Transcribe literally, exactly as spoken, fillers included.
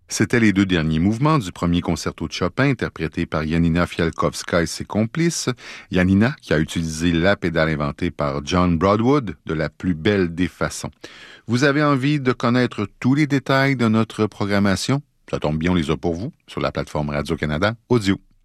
C'étaient les deux derniers mouvements du premier concerto de Chopin interprété par Janina Fialkowska et ses complices. Janina qui a utilisé la pédale inventée par John Broadwood de la plus belle des façons. Vous avez envie de connaître tous les détails de notre programmation? Ça tombe bien, on les a pour vous sur la plateforme Radio-Canada Audio.